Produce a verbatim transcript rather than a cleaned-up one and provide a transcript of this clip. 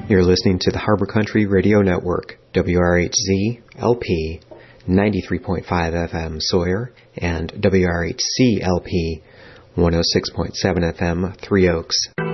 You're listening to the Harbor Country Radio Network, W R H Z L P ninety-three point five F M Sawyer and W R H C L P one oh six point seven F M Three Oaks.